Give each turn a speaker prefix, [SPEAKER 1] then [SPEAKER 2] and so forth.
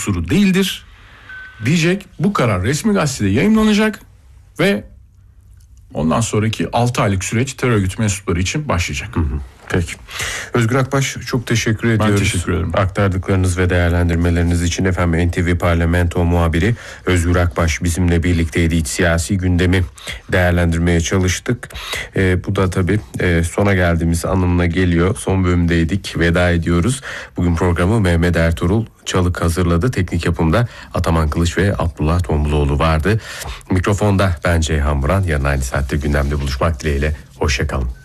[SPEAKER 1] unsuru değildir diyecek. Bu karar resmi gazetede yayımlanacak ve ondan sonraki 6 aylık süreç terör örgütü mensupları için başlayacak.
[SPEAKER 2] Peki. Özgür Akbaş, çok teşekkür ediyoruz.
[SPEAKER 1] Ben teşekkür ederim.
[SPEAKER 2] Aktardıklarınız ve değerlendirmeleriniz için. Efendim, NTV Parlamento muhabiri Özgür Akbaş bizimle birlikteydi. İç siyasi gündemi değerlendirmeye çalıştık. Bu da tabii sona geldiğimiz anlamına geliyor. Son bölümdeydik. Veda ediyoruz. Bugün programı Mehmet Ertuğrul Çalık hazırladı. Teknik yapımda Ataman Kılıç ve Abdullah Tombuzoğlu vardı. Mikrofonda ben Ceyhan Buran. Yarın aynı saatte gündemde buluşmak dileğiyle. Hoşça kalın.